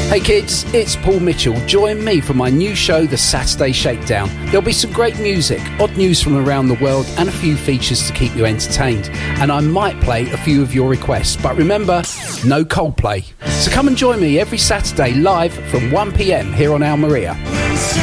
Hey kids, it's Paul Mitchell. Join me for my new show, The Saturday Shakedown. There'll be some great music, odd news from around the world, and a few features to keep you entertained. And I might play a few of your requests, but remember, no Coldplay. So come and join me every Saturday live from 1 p.m. here on Al Maria.